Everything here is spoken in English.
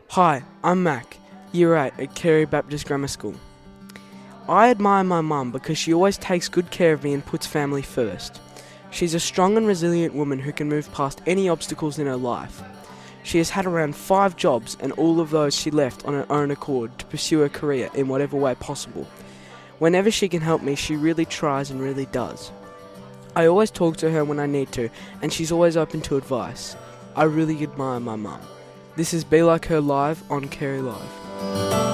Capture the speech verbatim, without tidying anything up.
Hi, I'm Mac, Year eight at Carey Baptist Grammar School. I admire my mum because she always takes good care of me and puts family first. She's a strong and resilient woman who can move past any obstacles in her life. She has had around five jobs, and all of those she left on her own accord to pursue her career in whatever way possible. Whenever she can help me, she really tries and really does. I always talk to her when I need to, and she's always open to advice. I really admire my mum. This is Be Like Her Live on Carey Live.